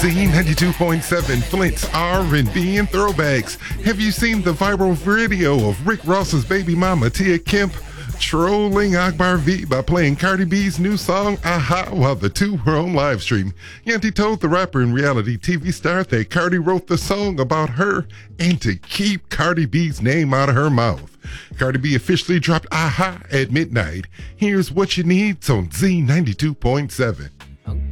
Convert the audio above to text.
Z92.7 Flint's R&B and throwbacks. Have you seen the viral video of Rick Ross's baby mama, Tia Kemp, trolling Akbar V by playing Cardi B's new song, Aha, while the two were on live stream? Yanti told the rapper and reality TV star that Cardi wrote the song about her and to keep Cardi B's name out of her mouth. Cardi B officially dropped Aha at midnight. Here's what you need on Z92.7.